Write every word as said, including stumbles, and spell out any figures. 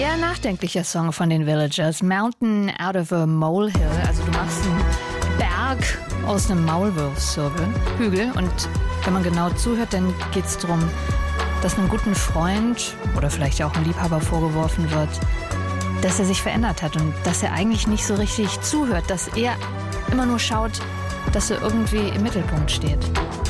Sehr nachdenklicher Song von den Villagers. Mountain out of a molehill. Also du machst einen Berg aus einem Maulwurfshügel. Und wenn man genau zuhört, dann geht es darum, dass einem guten Freund oder vielleicht auch einem Liebhaber vorgeworfen wird, dass er sich verändert hat und dass er eigentlich nicht so richtig zuhört, dass er immer nur schaut, dass er irgendwie im Mittelpunkt steht.